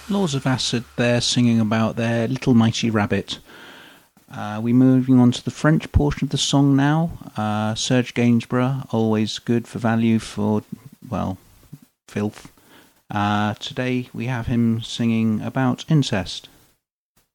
Laws of Acid there singing about their little mighty rabbit. We're moving on to the French portion of the song now. Serge Gainsbourg, always good for value for, well, filth. Today we have him singing about incest.